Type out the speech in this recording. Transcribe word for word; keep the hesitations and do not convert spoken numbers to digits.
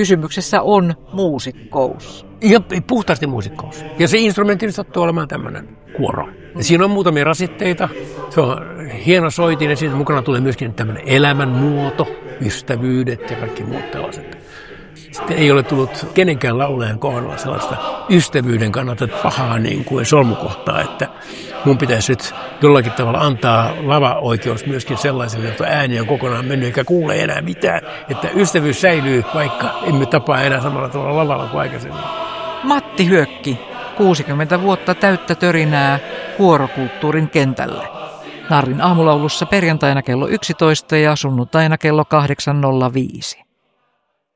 kysymyksessä on muusikkous. Ja puhtaasti muusikkous. Ja se instrumentti sattuu olemaan tämmöinen kuoro. Ja siinä on muutamia rasitteita. Se on hieno soitin ja siitä mukana tulee myöskin tämmöinen elämänmuoto, ystävyydet ja kaikki muut tällaiset. Sitten ei ole tullut kenenkään laulajan kohdalla sellaista ystävyyden kannalta pahaa niin kuin solmukohtaa, että mun pitäisi nyt jollakin tavalla antaa lavaoikeus myöskin sellaiselle, että ääni on kokonaan mennyt eikä kuule enää mitään. Että ystävyys säilyy, vaikka emme tapaa enää samalla tavalla lavalla kuin aikaisemmin. Matti Hyökki, kuusikymmentä vuotta täyttä törinää kuorokulttuurin kentällä. Narrin aamulaulussa perjantaina kello yksitoista ja sunnuntaina kello kahdeksan nolla viisi.